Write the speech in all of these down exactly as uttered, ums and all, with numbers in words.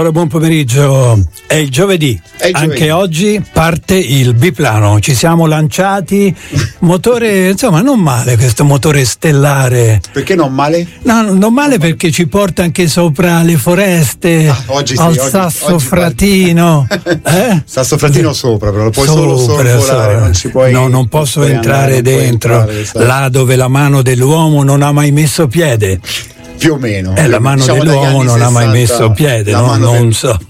Allora, buon pomeriggio. È il giovedì. È il Anche giovedì. Oggi parte il biplano. Ci siamo lanciati. Motore, insomma, non male questo motore stellare. Perché non male? No, non male perché ci porta anche sopra le foreste. Ah, oggi sì, al oggi, Sassofratino. eh? Sassofratino sopra, però lo puoi sopra, solo sorvolare, sopra. Non ci puoi. No, non posso non entrare andare, dentro. Entrare, là dove la mano dell'uomo non ha mai messo piede. Più o meno. Eh, la mano diciamo dell'uomo non ha mai messo piede, no? Non del... so.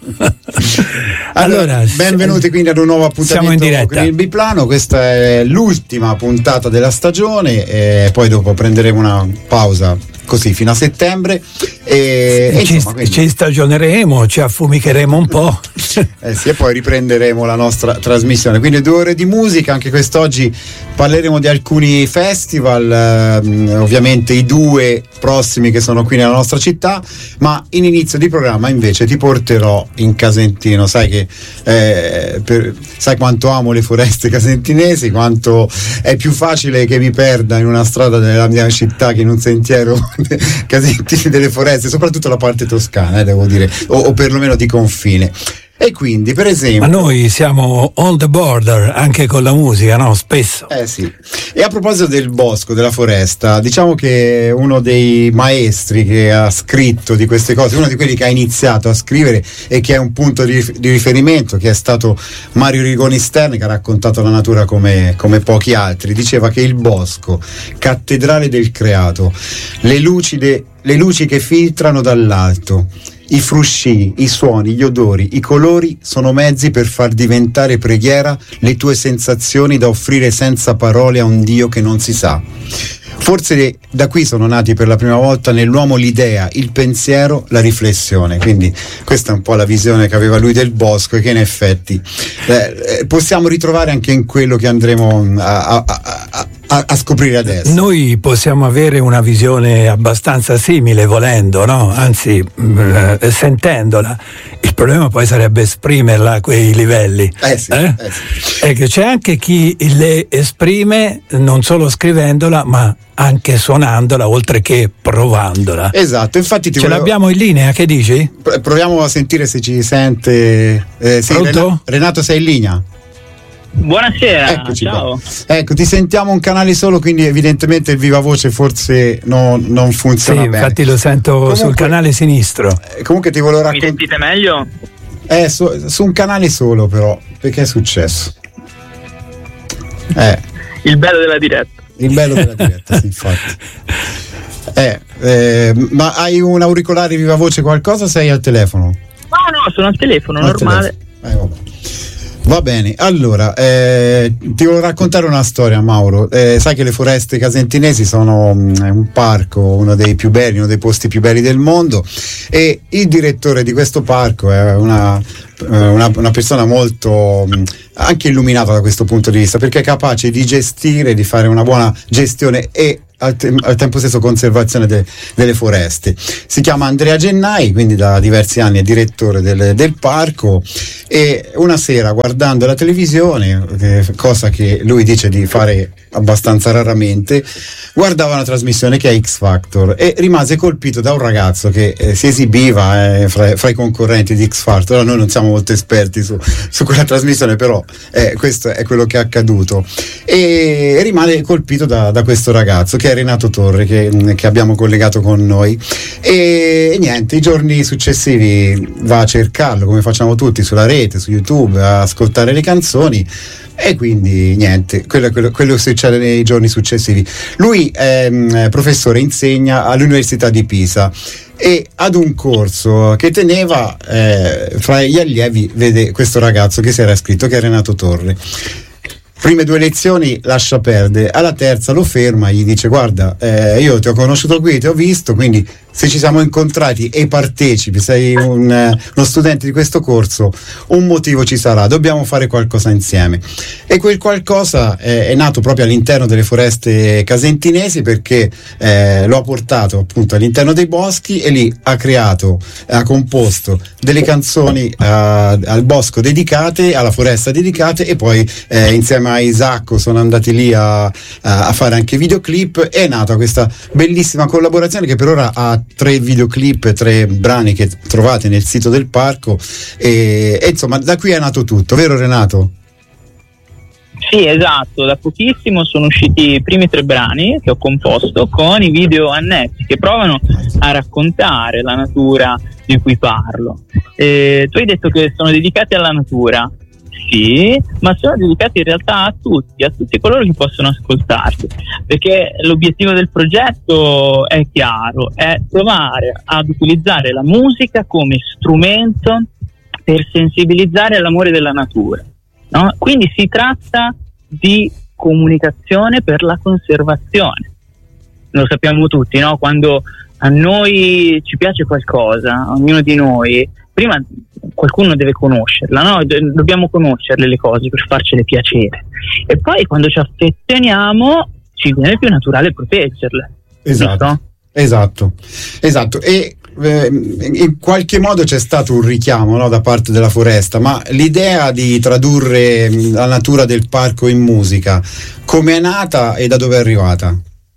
allora, allora, benvenuti quindi ad un nuovo appuntamento siamo in diretta con il biplano. Questa è l'ultima puntata della stagione e poi dopo prenderemo una pausa così fino a settembre e, e ci, insomma, quindi... ci stagioneremo, ci affumicheremo un po'. eh sì, e poi riprenderemo la nostra trasmissione, quindi due ore di musica. Anche quest'oggi parleremo di alcuni festival, eh, ovviamente i due prossimi che sono qui nella nostra città, ma in inizio di programma invece ti porterò in Casentino. Sai che eh, per, sai quanto amo le foreste casentinesi, quanto è più facile che mi perda in una strada della mia città che in un sentiero Casentini delle foreste, soprattutto la parte toscana, eh, devo dire, o, o perlomeno di confine. E quindi, per esempio... Ma noi siamo on the border anche con la musica, no? Spesso. Eh sì. E a proposito del bosco, della foresta, diciamo che uno dei maestri che ha scritto di queste cose, uno di quelli che ha iniziato a scrivere e che è un punto di, di riferimento, che è stato Mario Rigoni Stern, che ha raccontato la natura come, come pochi altri, diceva che il bosco, cattedrale del creato, le lucide, le luci che filtrano dall'alto, i frusci, i suoni, gli odori, i colori sono mezzi per far diventare preghiera le tue sensazioni da offrire senza parole a un Dio che non si sa. Forse da qui sono nati per la prima volta nell'uomo l'idea, il pensiero, la riflessione. Quindi questa è un po' la visione che aveva lui del bosco e che in effetti eh, possiamo ritrovare anche in quello che andremo a, a, a, a, a scoprire adesso. Noi possiamo avere una visione abbastanza simile volendo, no? Anzi, mh, sentendola. Il problema poi sarebbe esprimerla a quei livelli. Eh sì, eh? Eh sì. E che c'è anche chi le esprime non solo scrivendola, ma anche suonandola, oltre che provandola. Esatto, infatti ti ce volevo... l'abbiamo in linea, che dici? Proviamo a sentire se ci sente. Eh, sì, Renato? Renato, sei in linea? Buonasera, Eccoci ciao. Qua. Ecco, ti sentiamo un canale solo, quindi evidentemente il viva voce forse no, non funziona sì, bene. Infatti lo sento comunque, sul canale sinistro. Eh, comunque ti volevo raccontare. Mi sentite meglio? Eh, su, su un canale solo però, perché è successo? Eh. Il bello della diretta. Il bello della diretta, sì, infatti. Eh, eh, ma hai un auricolare viva voce qualcosa o sei al telefono? No, no, sono al telefono, al normale. Telefono. Eh, Va bene, allora eh, ti volevo raccontare una storia, Mauro. Eh, sai che le foreste casentinesi sono mh, un parco, uno dei più belli, uno dei posti più belli del mondo, e il direttore di questo parco è una, una, una persona molto mh, anche illuminata da questo punto di vista, perché è capace di gestire, di fare una buona gestione e al, te- al tempo stesso conservazione de- delle foreste. Si chiama Andrea Gennai, quindi da diversi anni è direttore del, del parco, e una sera guardando la televisione, eh, cosa che lui dice di fare abbastanza raramente, guardava una trasmissione che è X Factor e rimase colpito da un ragazzo che eh, si esibiva eh, fra, fra i concorrenti di X Factor. Ora noi non siamo molto esperti su, su quella trasmissione, però eh, questo è quello che è accaduto, e rimane colpito da, da questo ragazzo che è Renato Torre, che, che abbiamo collegato con noi, e, e niente, i giorni successivi va a cercarlo come facciamo tutti sulla rete, su YouTube, a ascoltare le canzoni. E quindi niente, quello, quello, quello che succede nei giorni successivi. Lui è professore, insegna all'Università di Pisa e ad un corso che teneva eh, fra gli allievi vede questo ragazzo che si era iscritto, che è Renato Torre. Prime due lezioni lascia perdere, alla terza lo ferma, gli dice: guarda, eh, io ti ho conosciuto qui, ti ho visto, quindi se ci siamo incontrati e partecipi, sei un, eh, uno studente di questo corso, un motivo ci sarà, dobbiamo fare qualcosa insieme. E quel qualcosa eh, è nato proprio all'interno delle foreste casentinesi, perché eh, lo ha portato appunto all'interno dei boschi e lì ha creato, ha composto delle canzoni eh, al bosco dedicate, alla foresta dedicate, e poi eh, insieme a Isacco sono andati lì a, a fare anche videoclip, e è nata questa bellissima collaborazione che per ora ha ha tre videoclip, tre brani che trovate nel sito del parco e, e insomma da qui è nato tutto, vero Renato? Sì, esatto, da pochissimo sono usciti i primi tre brani che ho composto con i video annessi che provano a raccontare la natura di cui parlo. E tu hai detto che sono dedicati alla natura. Sì, ma sono dedicati in realtà a tutti, a tutti coloro che possono ascoltarli, perché l'obiettivo del progetto è chiaro, è provare ad utilizzare la musica come strumento per sensibilizzare all'amore della natura, no? Quindi si tratta di comunicazione per la conservazione. Lo sappiamo tutti, no? Quando a noi ci piace qualcosa, ognuno di noi, prima qualcuno deve conoscerla, no? Dobbiamo conoscerle le cose per farcele piacere e poi quando ci affezioniamo ci viene più naturale proteggerle. Esatto, giusto? esatto, esatto. E eh, in qualche modo c'è stato un richiamo, no, da parte della foresta, ma l'idea di tradurre la natura del parco in musica, come è nata e da dove è arrivata?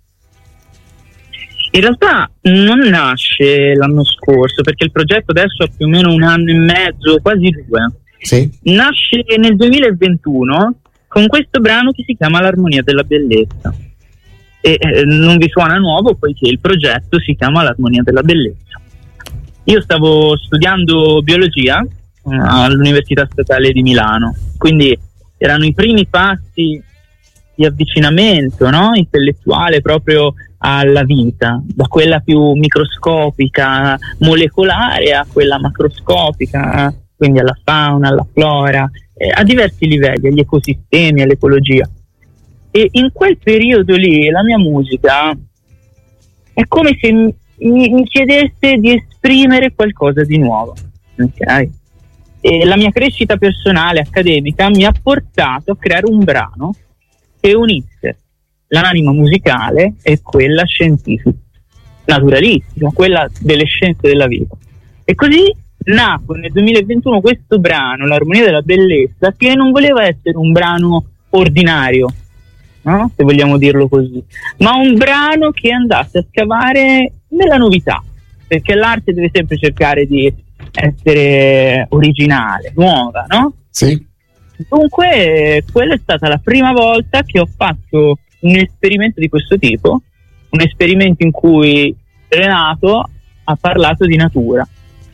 In realtà non nasce l'anno scorso, perché il progetto adesso ha più o meno un anno e mezzo, quasi due. Sì. Nasce nel duemilaventuno con questo brano che si chiama L'armonia della bellezza. E eh, non vi suona nuovo poiché il progetto si chiama L'armonia della bellezza. Io stavo studiando biologia eh, all'Università Statale di Milano, quindi erano i primi passi di avvicinamento, no? Intellettuale proprio alla vita, da quella più microscopica, molecolare, a quella macroscopica, quindi alla fauna, alla flora, eh, a diversi livelli, agli ecosistemi, all'ecologia. E in quel periodo lì la mia musica è come se mi, mi chiedesse di esprimere qualcosa di nuovo, ok? E la mia crescita personale, accademica, mi ha portato a creare un brano che unisse l'anima musicale e quella scientifica, naturalistica, quella delle scienze della vita. E così nacque nel duemilaventuno questo brano, L'armonia della bellezza, che non voleva essere un brano ordinario, no? Se vogliamo dirlo così, ma un brano che andasse a scavare nella novità, perché l'arte deve sempre cercare di essere originale, nuova, no? Sì. Dunque, quella è stata la prima volta che ho fatto un esperimento di questo tipo, un esperimento in cui Renato ha parlato di natura.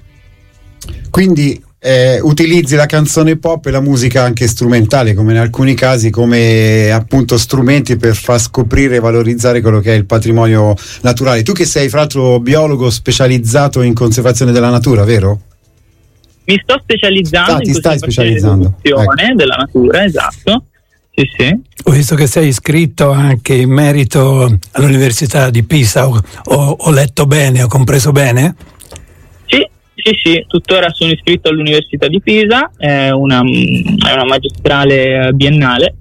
Quindi eh, utilizzi la canzone pop e la musica anche strumentale, come in alcuni casi, come appunto strumenti per far scoprire e valorizzare quello che è il patrimonio naturale. Tu che sei fra l'altro biologo specializzato in conservazione della natura, vero? Mi sto specializzando ah, in ti stai specializzando ecco. della natura, esatto. Sì, sì. Ho visto che sei iscritto anche in merito all'Università di Pisa, ho, ho, ho letto bene, ho compreso bene? Sì, sì, sì, tuttora sono iscritto all'Università di Pisa, è una, è una magistrale biennale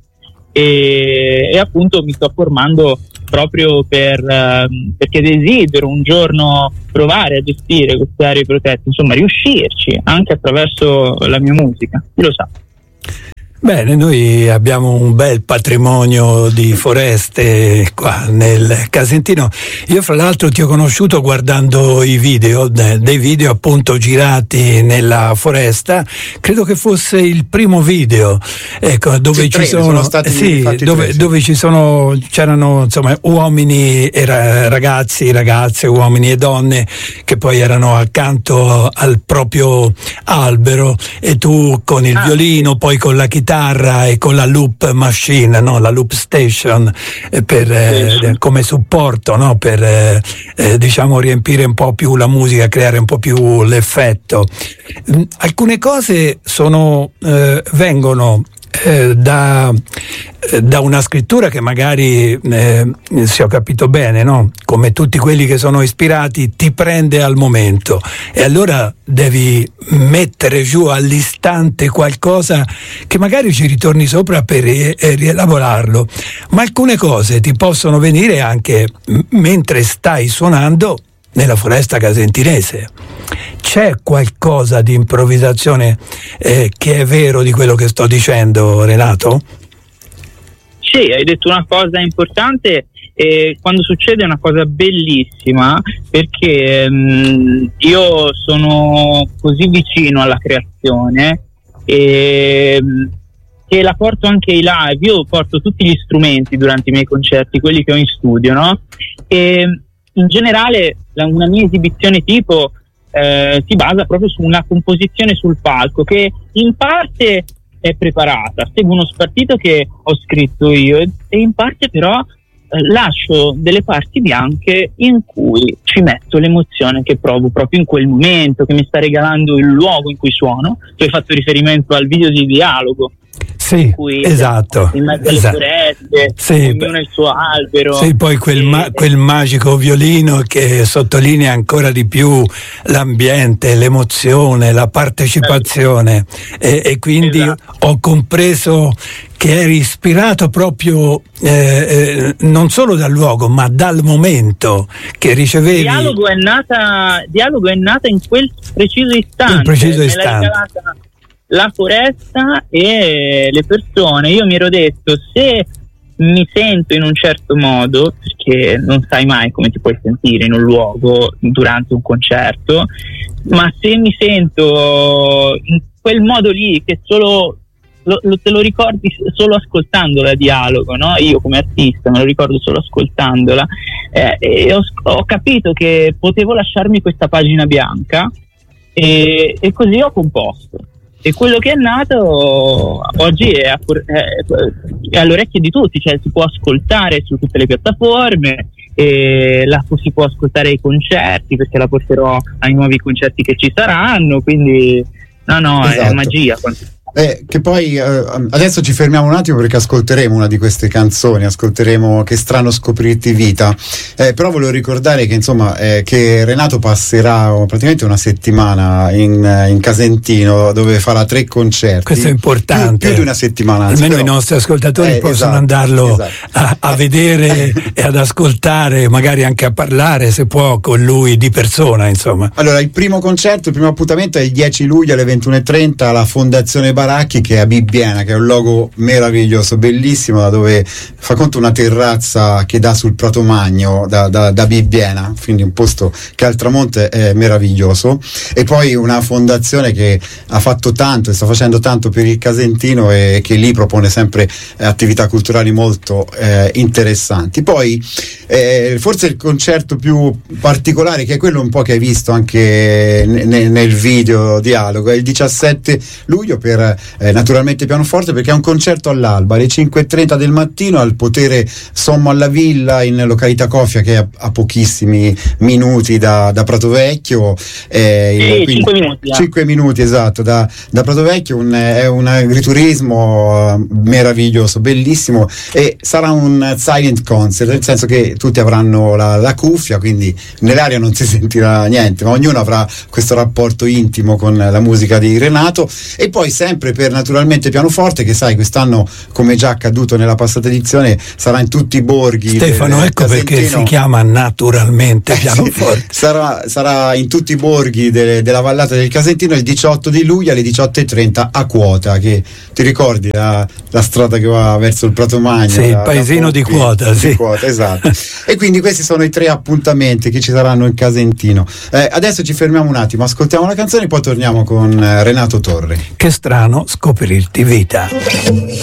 e, e appunto mi sto formando proprio per, uh, perché desidero un giorno provare a gestire queste aree protette, insomma riuscirci anche attraverso la mia musica, chi lo sa. Bene, noi abbiamo un bel patrimonio di foreste qua nel Casentino. Io fra l'altro ti ho conosciuto guardando i video, dei video appunto girati nella foresta. Credo che fosse il primo video, ecco, dove sì, ci sono, sono stati sì, dove, tre, sì. dove ci sono, c'erano insomma uomini e ragazzi, ragazze, uomini e donne che poi erano accanto al proprio albero e tu con il ah. violino, poi con la chitarra e con la loop machine, no? La loop station eh, per, eh, come supporto, no? Per eh, eh, diciamo riempire un po' più la musica, creare un po' più l'effetto. Alcune cose sono eh, vengono Eh, da, eh, da una scrittura che magari eh, se ho capito bene, no? Come tutti quelli che sono ispirati ti prende al momento e allora devi mettere giù all'istante qualcosa che magari ci ritorni sopra per eh, rielaborarlo, ma alcune cose ti possono venire anche m- mentre stai suonando nella foresta casentinese. C'è qualcosa di improvvisazione eh, che è vero di quello che sto dicendo, Renato? Sì, hai detto una cosa importante E quando succede è una cosa bellissima, perché mh, io sono così vicino alla creazione e mh, che la porto anche ai live. Io porto tutti gli strumenti durante i miei concerti, quelli che ho in studio, no? E in generale la, una mia esibizione tipo eh, si basa proprio su una composizione sul palco che in parte è preparata, segue uno spartito che ho scritto io e, e in parte però lascio delle parti bianche in cui ci metto l'emozione che provo proprio in quel momento, che mi sta regalando il luogo in cui suono. Tu hai fatto riferimento al video di Dialogo. Sì, esatto, in mezzo alle esatto. foreste, sì, ognuno il suo albero. Sì, poi quel, ma- quel magico violino che sottolinea ancora di più l'ambiente, l'emozione, la partecipazione e, e quindi esatto. Ho compreso che eri ispirato proprio eh, eh, non solo dal luogo ma dal momento che ricevevi. Dialogo è nata, Dialogo è nata in quel preciso istante. In preciso istante. La foresta e le persone. Io mi ero detto, se mi sento in un certo modo, perché non sai mai come ti puoi sentire in un luogo durante un concerto, ma se mi sento in quel modo lì che solo lo, lo, te lo ricordi solo ascoltandola, Dialogo, no? Io come artista me lo ricordo solo ascoltandola, eh, e ho, ho capito che potevo lasciarmi questa pagina bianca e, e così ho composto. E quello che è nato oggi è, a, è, è all'orecchio di tutti, cioè si può ascoltare su tutte le piattaforme, e la si può ascoltare ai concerti, perché la porterò ai nuovi concerti che ci saranno, quindi no no esatto. È magia. Eh, che poi eh, adesso ci fermiamo un attimo perché ascolteremo una di queste canzoni, ascolteremo Che strano scoprirti vita, eh, però volevo ricordare che insomma eh, che Renato passerà praticamente una settimana in, in Casentino, dove farà tre concerti. Questo è importante, più, più di una settimana, anzi, almeno però, i nostri ascoltatori eh, possono esatto, andarlo esatto. A, a vedere e ad ascoltare, magari anche a parlare se può con lui di persona, insomma. Allora, il primo concerto, il primo appuntamento è il dieci luglio alle ventuno e trenta alla Fondazione Baracchi, che è a Bibbiena, che è un logo meraviglioso, bellissimo, da dove fa conto una terrazza che dà sul Prato Magno da, da, da Bibbiena, quindi un posto che al tramonto è meraviglioso. E poi una fondazione che ha fatto tanto e sta facendo tanto per il Casentino e che lì propone sempre eh, attività culturali molto eh, interessanti. Poi eh, forse il concerto più particolare, che è quello un po' che hai visto anche ne, nel video Dialogo, è il diciassette luglio per Eh, naturalmente pianoforte, perché è un concerto all'alba alle cinque e trenta del mattino al Potere Sommo alla Villa, in località Coffia, che è a, a pochissimi minuti da, da Prato Vecchio, eh, sì, cinque minuti, cinque minuti esatto da, da Prato Vecchio. Un, è un agriturismo meraviglioso, bellissimo, e sarà un silent concert, nel senso che tutti avranno la, la cuffia, quindi nell'aria non si sentirà niente, ma ognuno avrà questo rapporto intimo con la musica di Renato. E poi sempre per naturalmente pianoforte, che sai quest'anno, come già accaduto nella passata edizione, sarà in tutti i borghi. Stefano, ecco perché si chiama naturalmente pianoforte. sarà, sarà in tutti i borghi de, della vallata del Casentino il diciotto di luglio alle diciotto e trenta a Quota, che ti ricordi la, la strada che va verso il Prato Magno? Sì, il paesino di Quota, sì. Di Quota, esatto. E quindi questi sono i tre appuntamenti che ci saranno in Casentino. Eh, adesso ci fermiamo un attimo, ascoltiamo la canzone e poi torniamo con eh, Renato Torre. Che strano scoprirti vita.